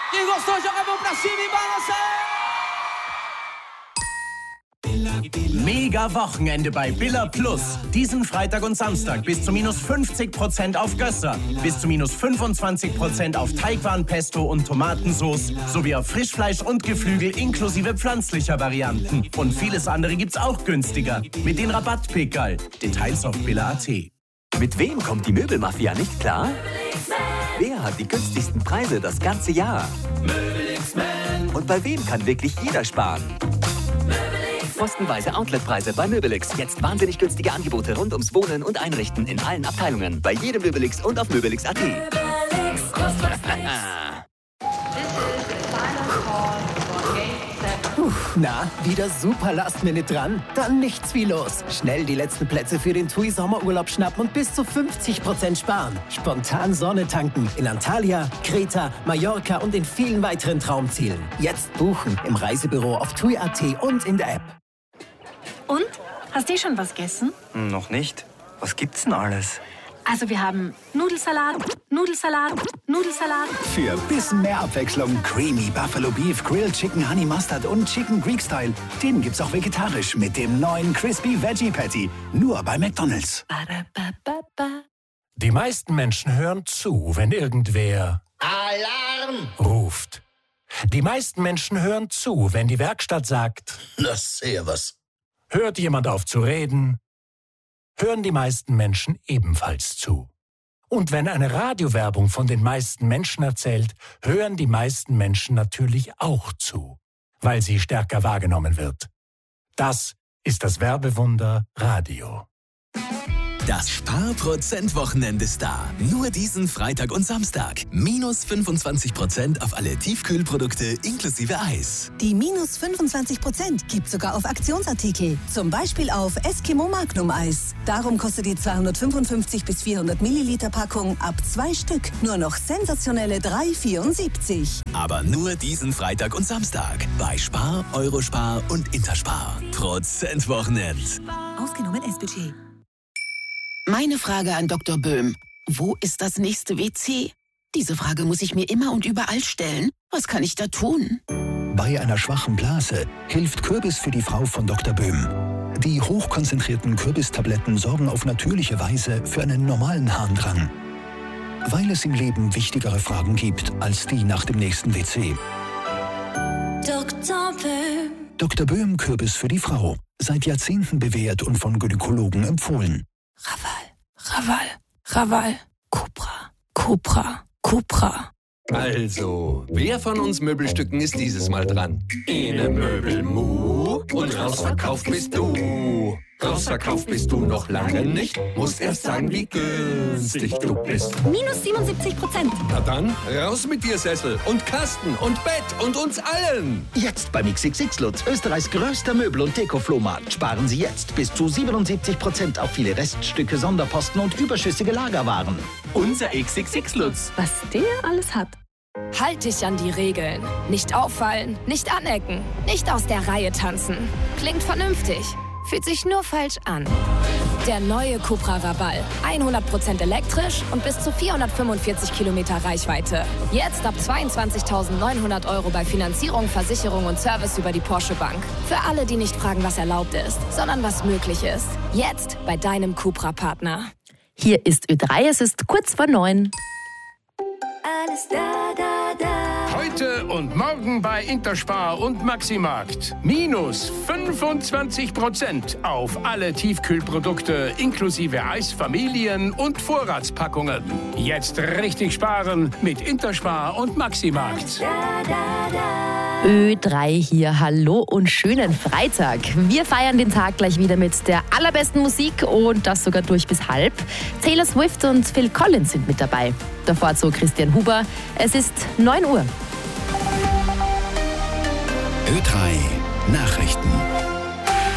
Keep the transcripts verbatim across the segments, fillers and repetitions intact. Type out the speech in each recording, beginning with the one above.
Quem gostou, joga a mão pra cima e balança! Mega Wochenende bei Billa Plus. Diesen Freitag und Samstag bis zu minus fünfzig Prozent auf Gösser, bis zu minus fünfundzwanzig Prozent auf Teigwaren-Pesto und Tomatensauce sowie auf Frischfleisch und Geflügel inklusive pflanzlicher Varianten. Und vieles andere gibt's auch günstiger. Mit den Rabattpickerl. Details auf billa punkt at. Mit wem kommt die Möbelmafia nicht klar? Wer hat die günstigsten Preise das ganze Jahr? Und bei wem kann wirklich jeder sparen? Postenweise Outletpreise bei Möbelix. Jetzt wahnsinnig günstige Angebote rund ums Wohnen und Einrichten in allen Abteilungen. Bei jedem Möbelix und auf möbelix punkt at. Puh, na, wieder super Last-Minute dran? Dann nichts wie los. Schnell die letzten Plätze für den T U I Sommerurlaub schnappen und bis zu fünfzig Prozent sparen. Spontan Sonne tanken in Antalya, Kreta, Mallorca und in vielen weiteren Traumzielen. Jetzt buchen im Reisebüro auf T U I punkt at und in der App. Und? Hast du schon was gegessen? Noch nicht. Was gibt's denn alles? Also wir haben Nudelsalat, Nudelsalat, Nudelsalat. Für ein bisschen mehr Abwechslung Creamy Buffalo Beef, Grilled Chicken Honey Mustard und Chicken Greek Style. Den gibt's auch vegetarisch mit dem neuen Crispy Veggie Patty. Nur bei McDonald's. Die meisten Menschen hören zu, wenn irgendwer Alarm ruft. Die meisten Menschen hören zu, wenn die Werkstatt sagt, na servus. Hört jemand auf zu reden, hören die meisten Menschen ebenfalls zu. Und wenn eine Radiowerbung von den meisten Menschen erzählt, hören die meisten Menschen natürlich auch zu, weil sie stärker wahrgenommen wird. Das ist das Werbewunder Radio. Das Sparprozent-Wochenende ist da. Nur diesen Freitag und Samstag. Minus fünfundzwanzig Prozent auf alle Tiefkühlprodukte inklusive Eis. Die minus fünfundzwanzig Prozent gibt sogar auf Aktionsartikel. Zum Beispiel auf Eskimo Magnum Eis. Darum kostet die zweihundertfünfundfünfzig bis vierhundert Milliliter Packung ab zwei Stück nur noch sensationelle drei Euro vierundsiebzig. Aber nur diesen Freitag und Samstag. Bei Spar, Eurospar und Interspar. Prozent-Wochenende. Ausgenommen S-Budget. Meine Frage an Doktor Böhm. Wo ist das nächste W C? Diese Frage muss ich mir immer und überall stellen. Was kann ich da tun? Bei einer schwachen Blase hilft Kürbis für die Frau von Doktor Böhm. Die hochkonzentrierten Kürbistabletten sorgen auf natürliche Weise für einen normalen Harndrang. Weil es im Leben wichtigere Fragen gibt als die nach dem nächsten W C. Doktor Böhm. Doktor Böhm Kürbis für die Frau. Seit Jahrzehnten bewährt und von Gynäkologen empfohlen. Raval, Raval, Cupra, Cupra, Cupra. Also, wer von uns Möbelstücken ist dieses Mal dran? Ine Möbelmu und rausverkauft bist du. Rausverkauft bist du noch lange nicht. Musst erst sagen, wie günstig du bist. Minus siebenundsiebzig Prozent. Na dann, raus mit dir Sessel und Kasten und Bett und uns allen. Jetzt beim X X X Lutz, Österreichs größter Möbel- und Deko-Flohmarkt. Sparen Sie jetzt bis zu siebenundsiebzig Prozent auf viele Reststücke, Sonderposten und überschüssige Lagerwaren. Unser X X X Lutz. Was der alles hat. Halt dich an die Regeln. Nicht auffallen, nicht anecken, nicht aus der Reihe tanzen. Klingt vernünftig, fühlt sich nur falsch an. Der neue Cupra Raval. hundert Prozent elektrisch und bis zu vierhundertfünfundvierzig Kilometer Reichweite. Jetzt ab zweiundzwanzigtausendneunhundert Euro bei Finanzierung, Versicherung und Service über die Porsche Bank. Für alle, die nicht fragen, was erlaubt ist, sondern was möglich ist. Jetzt bei deinem Cupra-Partner. Hier ist Ö drei, es ist kurz vor neun. Alles da, da, da. Heute und morgen bei Interspar und Maximarkt. Minus fünfundzwanzig Prozent auf alle Tiefkühlprodukte inklusive Eis, Familien- und Vorratspackungen. Jetzt richtig sparen mit Interspar und Maximarkt. Da, da, da. Ö drei hier, hallo und schönen Freitag. Wir feiern den Tag gleich wieder mit der allerbesten Musik und das sogar durch bis halb. Taylor Swift und Phil Collins sind mit dabei. Davor so Christian Huber. Es ist neun Uhr. Ö drei Nachrichten.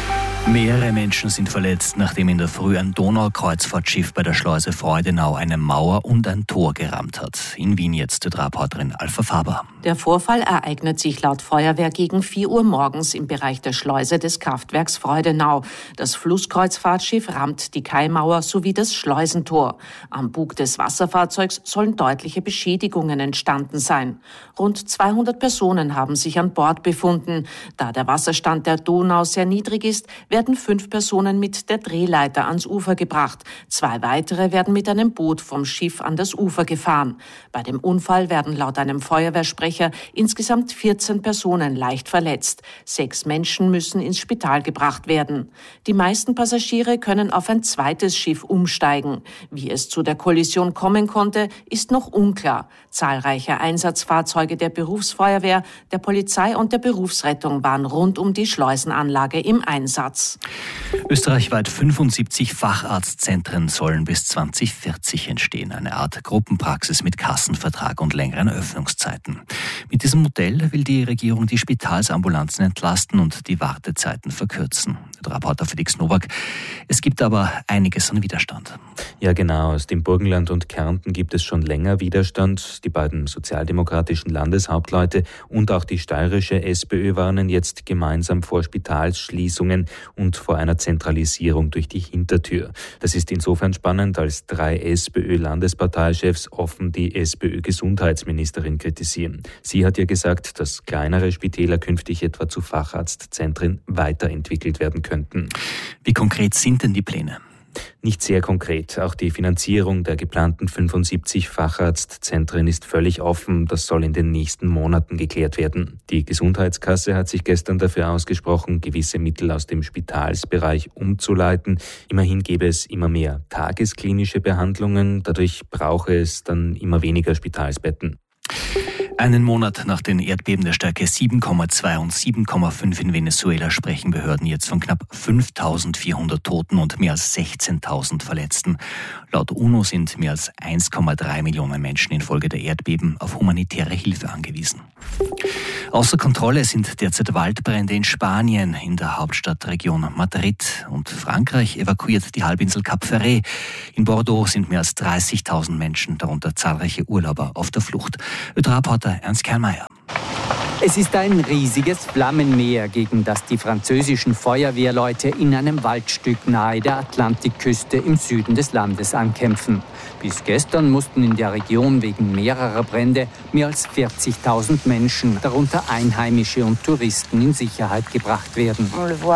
Mehrere Menschen sind verletzt, nachdem in der Früh ein Donaukreuzfahrtschiff bei der Schleuse Freudenau eine Mauer und ein Tor gerammt hat. In Wien jetzt Reporterin Alpha Faber. Der Vorfall ereignet sich laut Feuerwehr gegen vier Uhr morgens im Bereich der Schleuse des Kraftwerks Freudenau. Das Flusskreuzfahrtschiff rammt die Kaimauer sowie das Schleusentor. Am Bug des Wasserfahrzeugs sollen deutliche Beschädigungen entstanden sein. Rund zweihundert Personen haben sich an Bord befunden. Da der Wasserstand der Donau sehr niedrig ist, werden fünf Personen mit der Drehleiter ans Ufer gebracht. Zwei weitere werden mit einem Boot vom Schiff an das Ufer gefahren. Bei dem Unfall werden laut einem Feuerwehrsprecher insgesamt vierzehn Personen leicht verletzt. Sechs Menschen müssen ins Spital gebracht werden. Die meisten Passagiere können auf ein zweites Schiff umsteigen. Wie es zu der Kollision kommen konnte, ist noch unklar. Zahlreiche Einsatzfahrzeuge der Berufsfeuerwehr, der Polizei und der Berufsrettung waren rund um die Schleusenanlage im Einsatz. Österreichweit fünfundsiebzig Facharztzentren sollen bis zwanzig vierzig entstehen. Eine Art Gruppenpraxis mit Kassenvertrag und längeren Öffnungszeiten. Mit diesem Modell will die Regierung die Spitalsambulanzen entlasten und die Wartezeiten verkürzen. Der Reporter Felix Nowak. Es gibt aber einiges an Widerstand. Ja genau, aus dem Burgenland und Kärnten gibt es schon länger Widerstand. Die beiden sozialdemokratischen Landeshauptleute und auch die steirische SPÖ warnen jetzt gemeinsam vor Spitalsschließungen und vor einer Zentralisierung durch die Hintertür. Das ist insofern spannend, als drei SPÖ-Landesparteichefs offen die SPÖ-Gesundheitsministerin kritisieren. Sie hat ja gesagt, dass kleinere Spitäler künftig etwa zu Facharztzentren weiterentwickelt werden könnten. Wie konkret sind denn die Pläne? Nicht sehr konkret. Auch die Finanzierung der geplanten fünfundsiebzig Facharztzentren ist völlig offen. Das soll in den nächsten Monaten geklärt werden. Die Gesundheitskasse hat sich gestern dafür ausgesprochen, gewisse Mittel aus dem Spitalsbereich umzuleiten. Immerhin gäbe es immer mehr tagesklinische Behandlungen. Dadurch brauche es dann immer weniger Spitalsbetten. Einen Monat nach den Erdbeben der Stärke sieben Komma zwei und sieben Komma fünf in Venezuela sprechen Behörden jetzt von knapp fünftausendvierhundert Toten und mehr als sechzehntausend Verletzten. Laut UNO sind mehr als eins Komma drei Millionen Menschen infolge der Erdbeben auf humanitäre Hilfe angewiesen. Außer Kontrolle sind derzeit Waldbrände in Spanien, in der Hauptstadtregion Madrid. Und Frankreich evakuiert die Halbinsel Cap Ferret. In Bordeaux sind mehr als dreißigtausend Menschen, darunter zahlreiche Urlauber, auf der Flucht. Reporter Ernst Kernmeier. Es ist ein riesiges Flammenmeer, gegen das die französischen Feuerwehrleute in einem Waldstück nahe der Atlantikküste im Süden des Landes ankämpfen. Bis gestern mussten in der Region wegen mehrerer Brände mehr als vierzigtausend Menschen, darunter Einheimische und Touristen, in Sicherheit gebracht werden.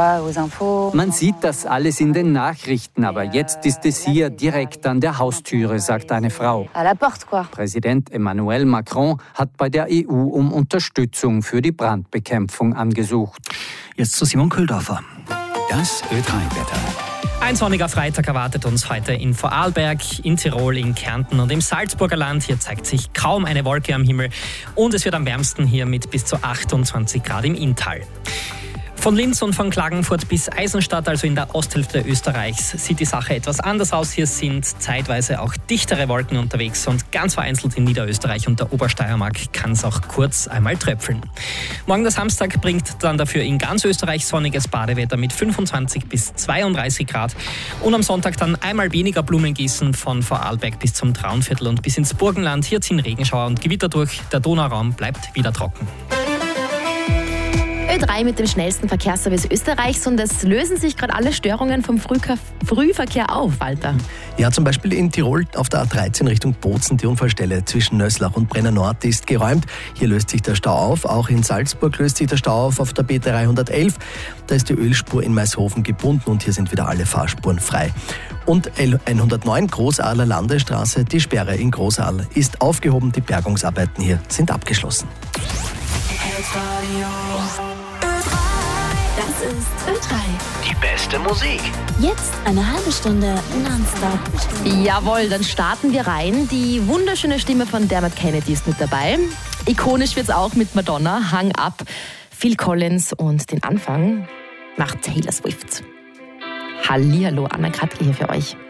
Man sieht das alles in den Nachrichten, aber jetzt ist es hier direkt an der Haustüre, sagt eine Frau. Präsident Emmanuel Macron hat bei der E U um Unterstützung für die Brandbekämpfung angesucht. Jetzt zu Simon Köhldorfer. Das Ö drei Wetter. Ein sonniger Freitag erwartet uns heute in Vorarlberg, in Tirol, in Kärnten und im Salzburger Land. Hier zeigt sich kaum eine Wolke am Himmel und es wird am wärmsten hier mit bis zu achtundzwanzig Grad im Inntal. Von Linz und von Klagenfurt bis Eisenstadt, also in der Osthälfte Österreichs, sieht die Sache etwas anders aus. Hier sind zeitweise auch dichtere Wolken unterwegs und ganz vereinzelt in Niederösterreich und der Obersteiermark kann es auch kurz einmal tröpfeln. Morgen der Samstag bringt dann dafür in ganz Österreich sonniges Badewetter mit fünfundzwanzig bis zweiunddreißig Grad und am Sonntag dann einmal weniger Blumengießen von Vorarlberg bis zum Traunviertel und bis ins Burgenland. Hier ziehen Regenschauer und Gewitter durch. Der Donauraum bleibt wieder trocken. Ö drei mit dem schnellsten Verkehrsservice Österreichs und es lösen sich gerade alle Störungen vom Frühker- Frühverkehr auf, Walter. Ja, zum Beispiel in Tirol auf der A dreizehn Richtung Bozen. Die Unfallstelle zwischen Nöslach und Brenner Nord ist geräumt. Hier löst sich der Stau auf. Auch in Salzburg löst sich der Stau auf auf der B dreihundertelf. Da ist die Ölspur in Maishofen gebunden und hier sind wieder alle Fahrspuren frei. Und L hundertneun Großadler Landesstraße, die Sperre in Großadler ist aufgehoben. Die Bergungsarbeiten hier sind abgeschlossen. Das ist Ö drei. Die beste Musik. Jetzt eine halbe Stunde nonstop. Jawohl, dann starten wir rein. Die wunderschöne Stimme von Dermot Kennedy ist mit dabei. Ikonisch wird's auch mit Madonna, Hang Up, Phil Collins und den Anfang macht Taylor Swift. Hallihallo, Anna Kratke hier für euch.